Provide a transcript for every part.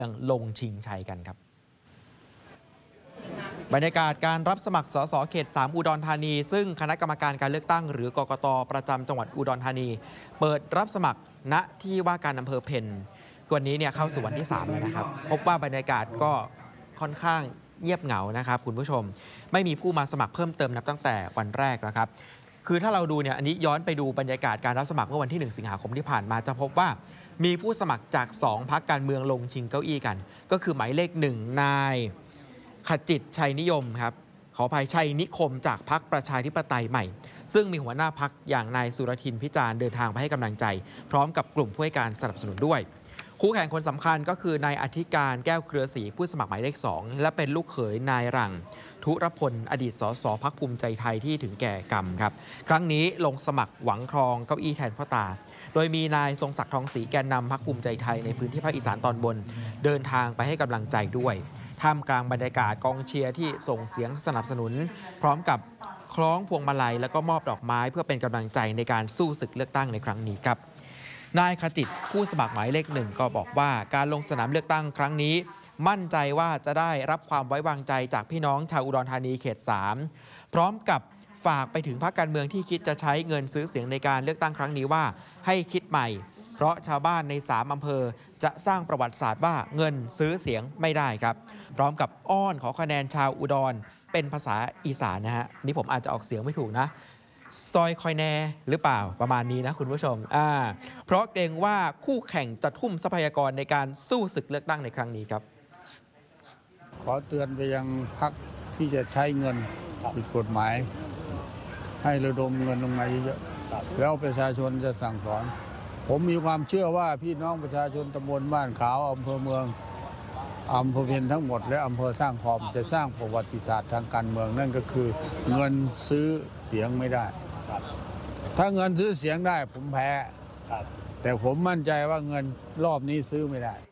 ลงชิงชัยกันครับบรรยากาศการรับสมัครสสเขต 3 อุดรธานีซึ่งคณะกรรมการการเลือกตั้งหรือกกต.ประจำจังหวัดอุดรธานีเปิดรับสมัครณที่ว่าการอำเภอเพ็ญวันนี้เข้าสู่วันที่ 3 แล้วนะครับพบว่าบรรยากาศก็ค่อนข้างเงียบเหงานะครับคุณผู้ชมไม่มีผู้มาสมัครเพิ่มเติมนับตั้งแต่วันแรกนะครับคือถ้าเราดูอันนี้ย้อนไปดูบรรยากาศการรับสมัครเมื่อวันที่ 1 สิงหาคมที่ผ่านมาจะพบว่ามีผู้สมัครจาก 2 พรรคการเมืองลงชิงเก้าอี้กันก็คือหมายเลข 1 นายขจิตชัยนิยมครับขออภัยชัยนิคมจากพรรคประชาธิปไตยใหม่ซึ่งมีหัวหน้าพรรคอย่างนายสุรทินพิจารณ์เดินทางไปให้กำลังใจพร้อมกับกลุ่มผู้ให้การสนับสนุนด้วยคู่แข่งคนสำคัญก็คือนายอธิการแก้วเครือศรีผู้สมัครหมายเลข 2และเป็นลูกเขยนายหลังธุรพลอดีตสสพรรคภูมิใจไทยที่ถึงแก่กรรมครับครั้งนี้ลงสมัครหวังครองเก้าอี้แทนพ่อตาโดยมีนายทรงศักดิ์ทองศรีแกนนำพรรคภูมิใจไทยในพื้นที่ภาคอีสานตอนบนเดินทางไปให้กำลังใจด้วยท่ามกลางบรรยากาศกองเชียร์ที่ส่งเสียงสนับสนุนพร้อมกับคล้องพวงมาลัยแล้วก็มอบดอกไม้เพื่อเป็นกำลังใจในการสู้ศึกเลือกตั้งในครั้งนี้ครับนายขจิตผู้สมัครหมายเลข 1ก็บอกว่าการลงสนามเลือกตั้งครั้งนี้มั่นใจว่าจะได้รับความไว้วางใจจากพี่น้องชาวอุดรธานีเขต 3พร้อมกับฝากไปถึงพรรคการเมืองที่คิดจะใช้เงินซื้อเสียงในการเลือกตั้งครั้งนี้ว่าให้คิดใหม่เพราะชาวบ้านใน3อำเภอจะสร้างประวัติศาสตร์ว่าเงินซื้อเสียงไม่ได้ครับพร้อมกับอ้อนขอคะแนนชาวอุดรเป็นภาษาอีสานนะฮะนี่ผมอาจจะออกเสียงไม่ถูกนะซอยคอยแน่หรือเปล่าประมาณนี้นะคุณผู้ชมเพราะเกรงว่าคู่แข่งจะทุ่มทรัพยากรในการสู้ศึกเลือกตั้งในครั้งนี้ครับขอเตือนไปยังพรรคที่จะใช้เงินผิดกฎหมายให้ระดมเงินลงมาเยอะๆแล้วประชาชนจะสั่งสอนผมมีความเชื่อว่าพี่น้องประชาชนตำบลบ้านขาวอำเภอเมืองอำเภอเพ็ญทั้งหมดและอำเภอสร้างคอมจะสร้างประวัติศาสตร์ทางการเมืองนั่นก็คือเงินซื้อเสียงไม่ได้ถ้าเงินซื้อเสียงได้ผมแพ้แต่ผมมั่นใจว่าเงินรอบนี้ซื้อไม่ได้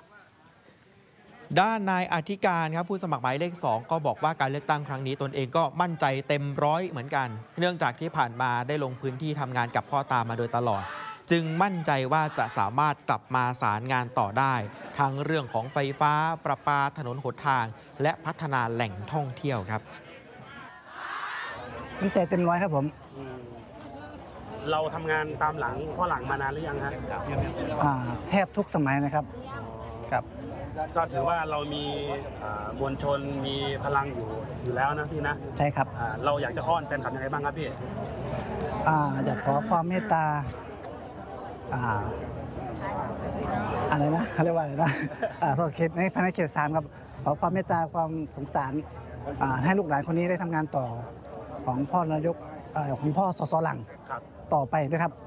ด้านนายอธิการครับผู้สมัครหมายเลข 2ก็บอกว่าการเลือกตั้งครั้งนี้ตนเองก็มั่นใจเต็มร้อยเหมือนกันเนื่องจากที่ผ่านมาได้ลงพื้นที่ทำงานกับพ่อตามาโดยตลอดจึงมั่นใจว่าจะสามารถกลับมาสารงานต่อได้ทั้งเรื่องของไฟฟ้าประปาถนนหนทางและพัฒนาแหล่งท่องเที่ยวครับมั่นใจเต็มร้อยครับผมเราทำงานตามหลังพ่อหลังมานานหรือยังฮะแทบทุกสมัยนะครับครับก็ถือว่าเรามีมวลชนมีพลังอยู่แล้วนะพี่นะใช่ครับเราอยากจะอ้อนแฟนคลับยังไงบ้างครับพี่อยากขอความเมตตาอะไรนะเขาเรียกว่าอะไรนะพอเขตในภายในเขต 3ครับขอความเมตตาความสงสารให้ลูกหลานคนนี้ได้ทำงานต่อของพ่อนายกของพ่อสสหลังต่อไปด้วยครับ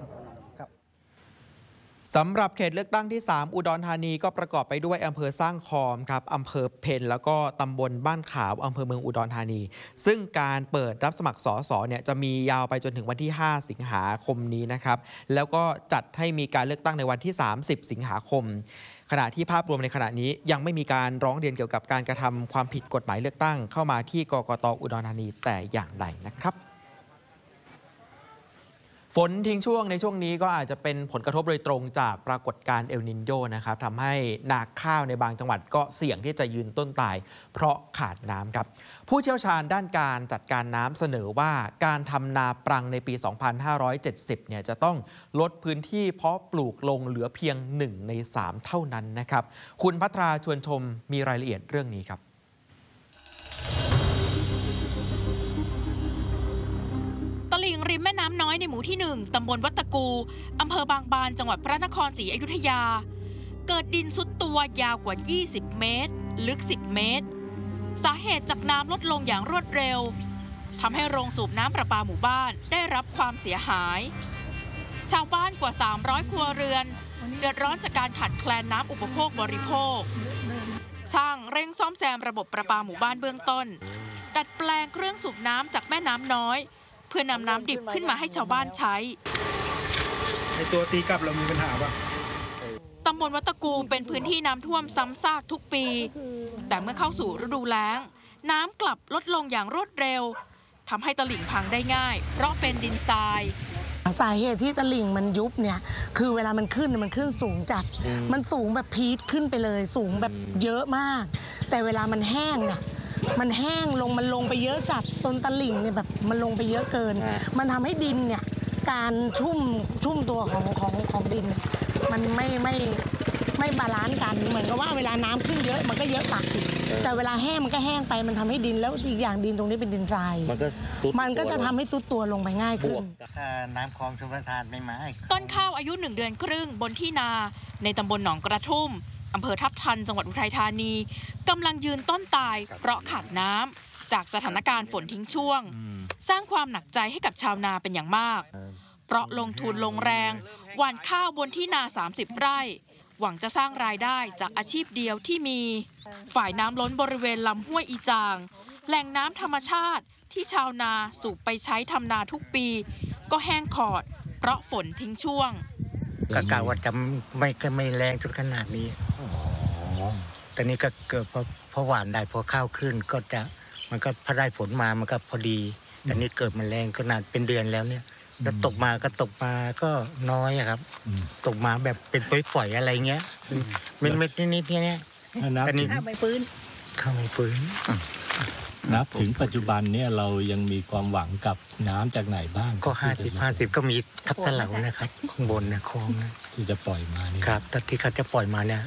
สำหรับเขตเลือกตั้งที่ 3 อุดรธานีก็ประกอบไปด้วยอำเภอสร้างคอมครับอำเภอเพ็ญแล้วก็ตำบลบ้านขาวอำเภอเมืองอุดรธานีซึ่งการเปิดรับสมัครสสจะมียาวไปจนถึงวันที่ 5 สิงหาคมนี้นะครับแล้วก็จัดให้มีการเลือกตั้งในวันที่ 30 สิงหาคมขณะที่ภาพรวมในขณะนี้ยังไม่มีการร้องเรียนเกี่ยวกับการกระทำความผิดกฎหมายเลือกตั้งเข้ามาที่กกต.อุดรธานีแต่อย่างใดนะครับฝนทิ้งช่วงในช่วงนี้ก็อาจจะเป็นผลกระทบโดยตรงจากปรากฏการณ์เอลนิโญนะครับทำให้นาข้าวในบางจังหวัดก็เสี่ยงที่จะยืนต้นตายเพราะขาดน้ำครับผู้เชี่ยวชาญด้านการจัดการน้ำเสนอว่าการทำนาปรังในปี 2570 เนี่ยจะต้องลดพื้นที่เพาะปลูกลงเหลือเพียง 1 ใน 3 เท่านั้นนะครับคุณภัทราชวนชมมีรายละเอียดเรื่องนี้ครับตลิ่งริมแม่น้ำน้อยในหมู่ที่ 1 ตำบลวัดตะกูอำเภอบางบานจังหวัดพระนครศรีอยุธยาเกิดดินซุดตัวยาวกว่า 20 เมตรลึก 10 เมตรสาเหตุจากน้ำลดลงอย่างรวดเร็วทำให้โรงสูบน้ำประปาหมู่บ้านได้รับความเสียหายชาวบ้านกว่า 300 ครัวเรือนเดือดร้อนจากการขาดแคลนน้ำอุปโภคบริโภคช่างเร่งซ่อมแซมระบบประปาหมู่บ้านเบื้องต้นดัดแปลงเครื่องสูบน้ำจากแม่น้ำน้อยเพื่อนำน้ำดิบขึ้นมาให้ชาวบ้านใช้ในตัวตีกลับเรามีปัญหาป่ะตำบลวัดตะกูเป็นพื้นที่น้ำท่วมซ้ำซากทุกปีแต่เมื่อเข้าสู่ฤดูแล้งน้ำกลับลดลงอย่างรวดเร็วทำให้ตลิ่งพังได้ง่ายเพราะเป็นดินทรายสาเหตุที่ตลิ่งมันยุบเนี่ยคือเวลามันขึ้นสูงจัดมันสูงแบบพีทขึ้นไปเลยสูงแบบเยอะมากแต่เวลามันแห้งเนี่ยมันแห้งลงมันลงไปเยอะจัดต้นตลิ่งเนี่ยแบบมันลงไปเยอะเกินมันทำให้ดินเนี่ยการชุ่มตัวของดินเนี่ยมันไม่บาลานซ์กันเหมือนกับว่าเวลาน้ำขึ้นเยอะมันก็เยอะตักแต่เวลาแห้งมันก็แห้งไปมันทำให้ดินแล้วอีกอย่างดินตรงนี้เป็นดินทรายมันก็จะทำให้ซุดตัวลงไปง่ายขึ้นน้ำคลองชลประทานไม่มาต้นข้าวอายุ1 เดือนครึ่งบนที่นาในตำบลหนองกระทุ่มอำเภอทับทันจังหวัดอุทัยธานีกำลังยืนต้นตายเพราะขาดน้ำจากสถานการณ์ฝนทิ้งช่วงสร้างความหนักใจให้กับชาวนาเป็นอย่างมากเพราะลงทุนลงแรงหว่านข้าวบนที่นา30 ไร่หวังจะสร้างรายได้จากอาชีพเดียวที่มีฝ่ายน้ำล้นบริเวณลำห้วยอีจางแหล่งน้ำธรรมชาติที่ชาวนาสูบไปใช้ทำนาทุกปีก็แห้งขอดเพราะฝนทิ้งช่วงกะว่าจะไม่แรงจนขนาดนี้แต่นี้ก็เกิดพอหวานได้พอข้าวขึ้นก็จะมันก็พอได้ฝนมามันก็พอดีแต่นี้เกิดมันแรงก็นานเป็นเดือนแล้วเนี่ยแล้วตกมาก็น้อยครับตกมาแบบเป็นฝอยๆอะไรเงี้ยเป็นเม็ดนิดๆเนี้ยแต่นี้ข้าวไม่ฟื้นนับถึงปัจจุบันเนี่ยเรายังมีความหวังกับน้ำจากไหนบ้างก็50ก็มีทับตะเหลานะครับข้างบนนะคลองนะที่จะปล่อยมานี่ครับแต่ที่เขาจะปล่อยมาเนี่ย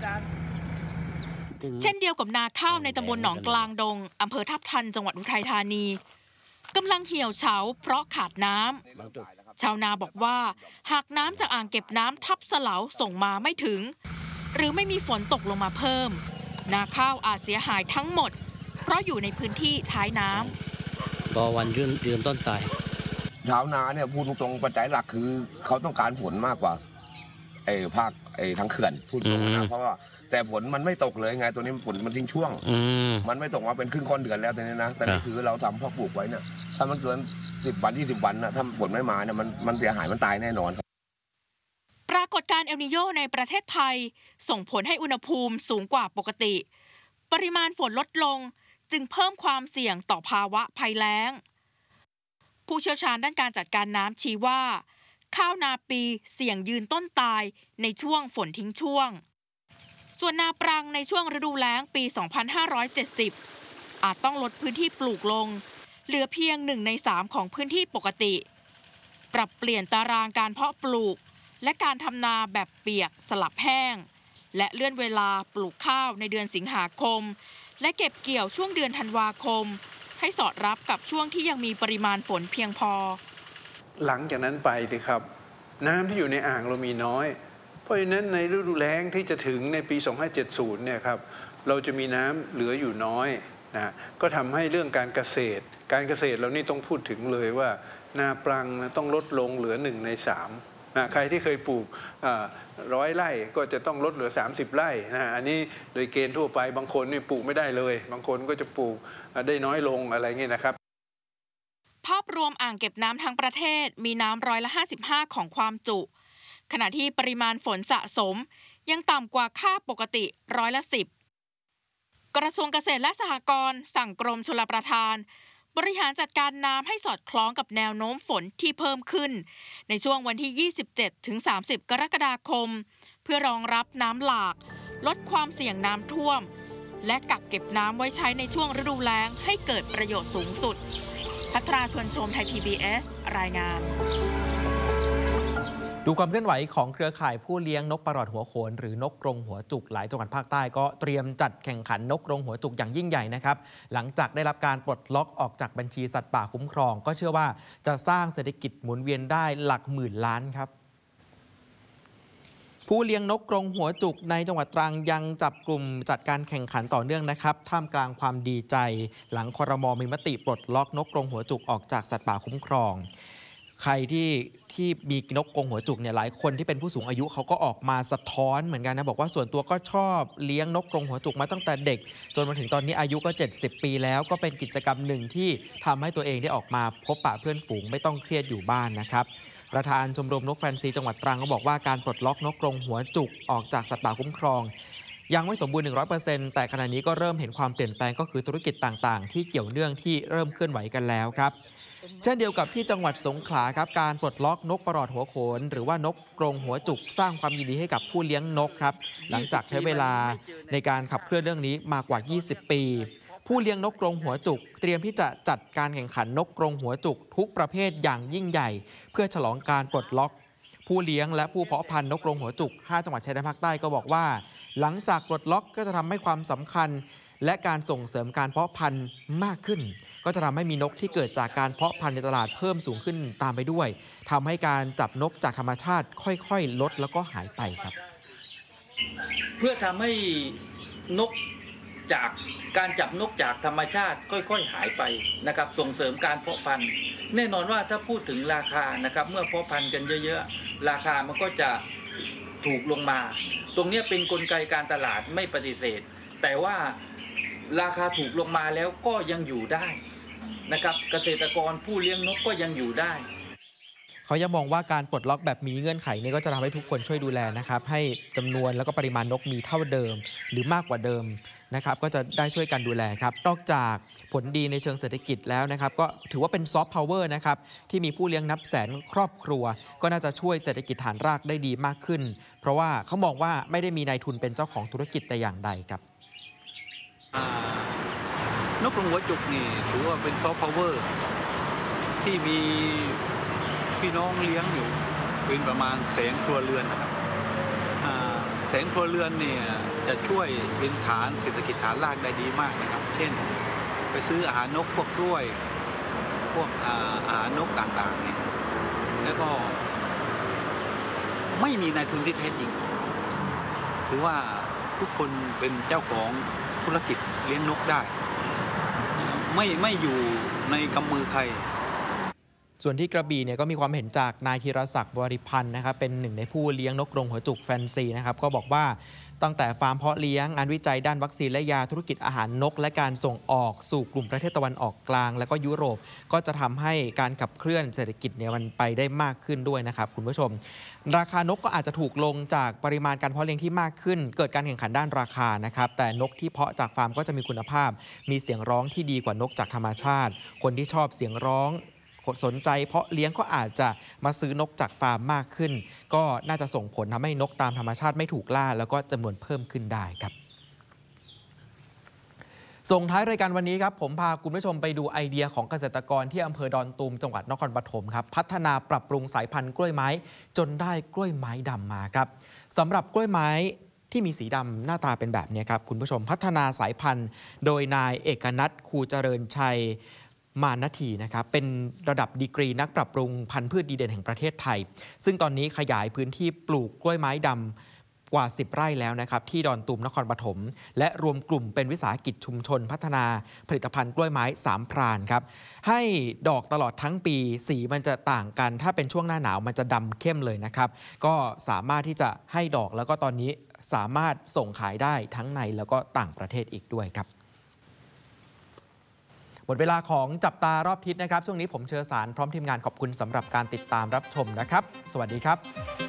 เช่นเดียวกับนาข้าวในตำบลหนองกลางดงอำเภอทับทันจังหวัดอุทัยธานีกำลังเหี่ยวเฉาเพราะขาดน้ำชาวนาบอกว่าหากน้ำจากอ่างเก็บน้ำทับสะเหลาส่งมาไม่ถึงหรือไม่มีฝนตกลงมาเพิ่มนาข้าวอาจเสียหายทั้งหมดเพราะอยู่ในพื้นที่ท้ายน้ำก็วันยืนต้นตายชาวนาเนี่ยพูดตรงๆปัจจัยหลักคือเขาต้องการฝนมากกว่าภาคทางเขื่อนพูดตรงนะเพราะว่าแต่ฝนมันไม่ตกเลยไงตัวนี้ฝนมันทิ้งช่วงมันไม่ตกมาเป็นครึ่งค่อนเดือนแล้วแต่นี้นะแต่นี่คือเราทำเพาะปลูกไว้เนี่ยถ้ามันเกิน10 วัน20 วันนะถ้าฝนไม่มาเนี่ยมันเสียหายมันตายแน่นอนครับปรากฏการณ์เอลนีโญในประเทศไทยส่งผลให้อุณหภูมิสูงกว่าปกติปริมาณฝนลดลงจึงเพิ่มความเสี่ยงต่อภาวะภัยแล้งผู้เชี่ยวชาญด้านการจัดการน้ำชี้ว่าข้าวนาปีเสี่ยงยืนต้นตายในช่วงฝนทิ้งช่วงส่วนนาปรังในช่วงฤดูแล้งปี 2570 อาจต้องลดพื้นที่ปลูกลงเหลือเพียง1 ใน 3ของพื้นที่ปกติปรับเปลี่ยนตารางการเพาะปลูกและการทำนาแบบเปียกสลับแห้งและเลื่อนเวลาปลูกข้าวในเดือนสิงหาคมและเก็บเกี่ยวช่วงเดือนธันวาคมให้สอดรับกับช่วงที่ยังมีปริมาณฝนเพียงพอหลังจากนั้นไปสิครับน้ำที่อยู่ในอ่างเรามีน้อยเพราะฉะนั้นในฤดูแล้งที่จะถึงในปี 2570 เนี่ยครับเราจะมีน้ำเหลืออยู่น้อยนะก็ทำให้เรื่องการเกษตรเรานี่ต้องพูดถึงเลยว่านาปรังต้องลดลงเหลือ1 ใน 3ใครที่เคยปลูก100 ไร่ก็จะต้องลดเหลือ30 ไร่นะอันนี้โดยเกณฑ์ทั่วไปบางคนนี่ปลูกไม่ได้เลยบางคนก็จะปลูกได้น้อยลงอะไรเงี้ยนะครับภาพรวมอ่างเก็บน้ำทั้งประเทศมีน้ำ55%ของความจุขณะที่ปริมาณฝนสะสมยังต่ำกว่าค่าปกติ10%กระทรวงเกษตรและสหกรณ์สั่งกรมชลประทานบริหารจัดการน้ำให้สอดคล้องกับแนวโน้มฝนที่เพิ่มขึ้นในช่วงวันที่ 27-30 กรกฎาคมเพื่อรองรับน้ำหลากลดความเสี่ยงน้ำท่วมและกักเก็บน้ำไว้ใช้ในช่วงฤดูแล้งให้เกิดประโยชน์สูงสุดภัทราชวนชมไทย PBS รายงานดูความเคลื่อนไหวของเครือข่ายผู้เลี้ยงนกปลอดหัวโขนหรือนกกรงหัวจุกหลายจังหวัดภาคใต้ก็เตรียมจัดแข่งขันนกกรงหัวจุกอย่างยิ่งใหญ่นะครับหลังจากได้รับการปลดล็อกออกจากบัญชีสัตว์ป่าคุ้มครองก็เชื่อว่าจะสร้างเศรษฐกิจหมุนเวียนได้หลักหมื่นล้านครับผู้เลี้ยงนกกรงหัวจุกในจังหวัดตรังยังจับกลุ่มจัดการแข่งขันต่อเนื่องนะครับท่ามกลางความดีใจหลังครม.มีมติปลดล็อกนกกรงหัวจุกออกจากสัตว์ป่าคุ้มครองใครที่มีนกกรงหัวจุกเนี่ยหลายคนที่เป็นผู้สูงอายุเขาก็ออกมาสะท้อนเหมือนกันนะบอกว่าส่วนตัวก็ชอบเลี้ยงนกกรงหัวจุกมาตั้งแต่เด็กจนมาถึงตอนนี้อายุก็70 ปีแล้วก็เป็นกิจกรรมหนึ่งที่ทำให้ตัวเองได้ออกมาพบปะเพื่อนฝูงไม่ต้องเครียดอยู่บ้านนะครับประธานชมรมนกแฟนซีจังหวัดตรังก็บอกว่าการปลดล็อกนกกรงหัวจุกออกจากสัตว์ป่าคุ้มครองยังไม่สมบูรณ์ 100% แต่ขณะนี้ก็เริ่มเห็นความเปลี่ยนแปลงก็คือธุรกิจต่างๆที่เกี่ยวเนื่องที่เริ่มเคลื่อนไหวกันแล้วครับเช่นเดียวกับที่จังหวัดสงขลาครับการปลดล็อกนกปลอดหัวโขนหรือว่านกกรงหัวจุกสร้างความยินดีให้กับผู้เลี้ยงนกครับหลังจากใช้เวลาในการขับเคลื่อนเรื่องนี้มากว่า 20 ปี ผู้เลี้ยงนกกรงหัวจุกเตรียมที่จะจัดการแข่งขันนกกรงหัวจุกทุกประเภทอย่างยิ่งใหญ่เพื่อฉลองการปลดล็อกผู้เลี้ยงและผู้เพาะพันธุ์นกกรงหัวจุก5จังหวัดชายแดนภาคใต้ก็บอกว่าหลังจากปลดล็อกก็จะทำให้ความสำคัญและการส่งเสริมการเพาะพันธุ์มากขึ้นก็จะทำให้มีนกที่เกิดจากการเพาะพันธุ์ในตลาดเพิ่มสูงขึ้นตามไปด้วยทำให้การจับนกจากธรรมชาติค่อยๆลดแล้วก็หายไปครับเพื่อทำให้นกจากการจับนกจากธรรมชาติค่อยๆหายไปนะครับส่งเสริมการเพาะพันธุ์แน่นอนว่าถ้าพูดถึงราคานะครับเมื่อเพาะพันธุ์กันเยอะๆราคามันก็จะถูกลงมาตรงนี้เป็นกลไกการตลาดไม่ปฏิเสธแต่ว่าราคาถูกลงมาแล้วก็ยังอยู่ได้นะครับเกษตรกรผู้เลี้ยงนกก็ยังอยู่ได้เขายังมองว่าการปลดล็อกแบบมีเงื่อนไขนี้ก็จะทำให้ทุกคนช่วยดูแลนะครับให้จำนวนแล้วก็ปริมาณนกมีเท่าเดิมหรือมากกว่าเดิมนะครับก็จะได้ช่วยกันดูแลครับนอกจากผลดีในเชิงเศรษฐกิจแล้วนะครับก็ถือว่าเป็นซอฟต์พาวเวอร์นะครับที่มีผู้เลี้ยงนับแสนครอบครัวก็น่าจะช่วยเศรษฐกิจฐานรากได้ดีมากขึ้นเพราะว่าเขามองว่าไม่ได้มีนายทุนเป็นเจ้าของธุรกิจแต่อย่างใดครับนกกรงหัวจุกนี่ถือว่าเป็นซอฟต์พาวเวอร์ที่มีพี่น้องเลี้ยงอยู่เป็นประมาณ100,000 ครัวเรือนนะครับ100,000 ครัวเรือนเนี่ยจะช่วยเป็นฐานเศรษฐกิจฐานรากได้ดีมากนะครับเช่นไปซื้ออาหารนกพวกกล้วยพวกอาหารนกต่างๆเนี่ยแล้วก็ไม่มีนายทุนที่แท้จริงถือว่าทุกคนเป็นเจ้าของธุรกิจเลี้ยงนกได้ไม่อยู่ในกำมือใครส่วนที่กระบี่เนี่ยก็มีความเห็นจากนายธีรศักดิ์บริพันธ์นะครับเป็นหนึ่งในผู้เลี้ยงนกกรงหัวจุกแฟนซีนะครับก็บอกว่าตั้งแต่ฟาร์มเพาะเลี้ยงงานวิจัยด้านวัคซีนและยาธุรกิจอาหารนกและการส่งออกสู่กลุ่มประเทศตะวันออกกลางและก็ยุโรปก็จะทำให้การขับเคลื่อนเศรษฐกิจเนี่ยมันไปได้มากขึ้นด้วยนะครับคุณผู้ชมราคานกก็อาจจะถูกลงจากปริมาณการเพาะเลี้ยงที่มากขึ้นเกิดการแข่งขันด้านราคานะครับแต่นกที่เพาะจากฟาร์มก็จะมีคุณภาพมีเสียงร้องที่ดีกว่านกจากธรรมชาติคนที่ชอบเสียงร้องสนใจเพาะเลี้ยงก็อาจจะมาซื้อนกจากฟาร์มมากขึ้นก็น่าจะส่งผลทำให้นกตามธรรมชาติไม่ถูกล่าแล้วก็จำนวนเพิ่มขึ้นได้ครับส่งท้ายรายการวันนี้ครับผมพาคุณผู้ชมไปดูไอเดียของเกษตรกรที่อำเภอดอนตูมจังหวัดนครปฐมครับพัฒนาปรับปรุงสายพันธุ์กล้วยไม้จนได้กล้วยไม้ดำมาครับสำหรับกล้วยไม้ที่มีสีดำหน้าตาเป็นแบบนี้ครับคุณผู้ชมพัฒนาสายพันธุ์โดยนายเอกนัทคูเจริญชัยมานาทีนะครับเป็นระดับดีกรีนักปรับปรุงพันธุ์พืชดีเด่นแห่งประเทศไทยซึ่งตอนนี้ขยายพื้นที่ปลูกกล้วยไม้ดำกว่า10 ไร่แล้วนะครับที่ดอนตูมนครปฐมและรวมกลุ่มเป็นวิสาหกิจชุมชนพัฒนาผลิตภัณฑ์กล้วยไม้3 พรานครับให้ดอกตลอดทั้งปีสีมันจะต่างกันถ้าเป็นช่วงหน้าหนาวมันจะดำเข้มเลยนะครับก็สามารถที่จะให้ดอกแล้วก็ตอนนี้สามารถส่งขายได้ทั้งในแล้วก็ต่างประเทศอีกด้วยครับหมดเวลาของจับตารอบทิศนะครับช่วงนี้ผมเชิญสารพร้อมทีมงานขอบคุณสำหรับการติดตามรับชมนะครับสวัสดีครับ